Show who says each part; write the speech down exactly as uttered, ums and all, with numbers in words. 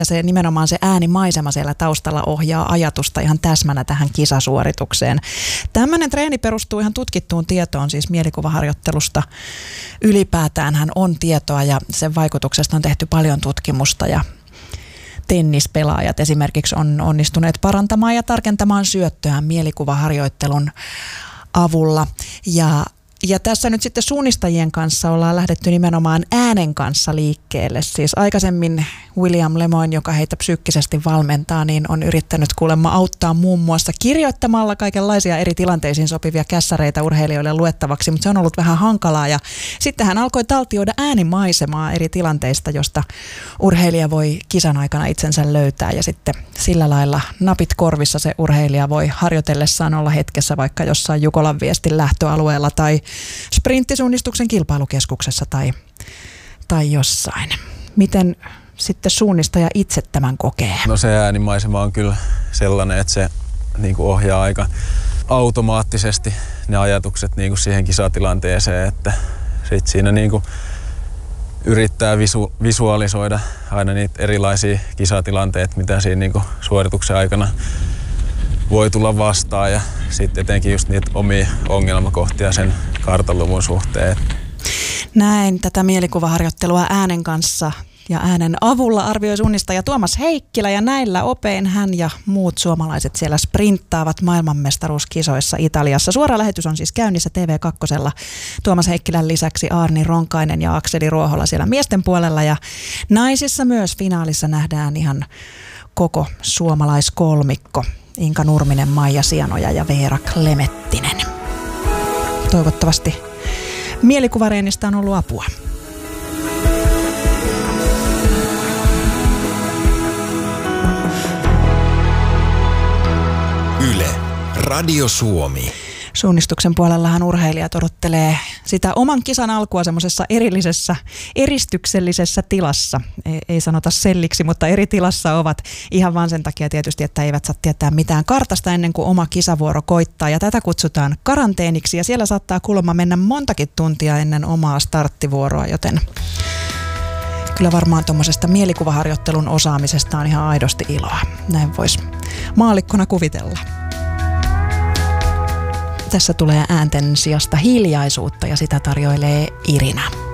Speaker 1: Ja se nimenomaan se äänimaisema siellä taustalla ohjaa ajatusta ihan täsmänä tähän kisasuoritukseen. Tämmöinen treeni perustuu ihan tutkittuun tietoon, siis mielikuvaharjoittelusta ylipäätään hän on tietoa ja sen vaikutuksesta on tehty paljon tutkimusta ja tennispelaajat esimerkiksi on onnistuneet parantamaan ja tarkentamaan syöttöään mielikuvaharjoittelun avulla. Ja, ja tässä nyt sitten suunnistajien kanssa ollaan lähdetty nimenomaan äänen kanssa liikkeelle. Siis aikaisemmin William Lemoine, joka heitä psyykkisesti valmentaa, niin on yrittänyt kuulemma auttaa muun muassa kirjoittamalla kaikenlaisia eri tilanteisiin sopivia kässäreitä urheilijoille luettavaksi, mutta se on ollut vähän hankalaa. Ja sitten hän alkoi taltioida äänimaisemaa eri tilanteista, josta urheilija voi kisan aikana itsensä löytää. Ja sitten sillä lailla napit korvissa se urheilija voi harjoitellessaan olla hetkessä vaikka jossain Jukolan viestin lähtöalueella tai sprinttisuunnistuksen kilpailukeskuksessa tai, tai jossain. Miten sitten suunnistaja itse tämän kokee?
Speaker 2: No se äänimaisema on kyllä sellainen, että se niin kuin ohjaa aika automaattisesti ne ajatukset niin kuin siihen kisatilanteeseen, että sit siinä niin kuin yrittää visu, visualisoida aina niitä erilaisia kisatilanteita, mitä siinä niin kuin suorituksen aikana voi tulla vastaan ja sitten etenkin just niitä omia ongelmakohtia sen kartanluvun suhteen.
Speaker 1: Näin tätä mielikuvaharjoittelua äänen kanssa ja äänen avulla arvioi suunnistaja Tuomas Heikkilä ja näillä opein hän ja muut suomalaiset siellä sprinttaavat maailmanmestaruuskisoissa Italiassa. Suora lähetys on siis käynnissä T V kaksi. Tuomas Heikkilän lisäksi Aarni Ronkainen ja Akseli Ruohola siellä miesten puolella ja naisissa myös finaalissa nähdään ihan koko suomalaiskolmikko. Inka Nurminen, Maija Sianoja ja Veera Klemettinen. Toivottavasti mielikuvareenista on ollut apua.
Speaker 3: Yle, Radio Suomi.
Speaker 1: Suunnistuksen puolellahan urheilijat odottelee sitä oman kisan alkua semmoisessa erillisessä, eristyksellisessä tilassa. Ei, ei sanota selliksi, mutta eri tilassa ovat ihan vaan sen takia tietysti, että eivät saa tietää mitään kartasta ennen kuin oma kisavuoro koittaa. Ja tätä kutsutaan karanteeniksi ja siellä saattaa kuulemma mennä montakin tuntia ennen omaa starttivuoroa, joten kyllä varmaan tuommoisesta mielikuvaharjoittelun osaamisesta on ihan aidosti iloa. Näin voisi maallikkona kuvitella. Tässä tulee äänten sijasta hiljaisuutta ja sitä tarjoilee Irina.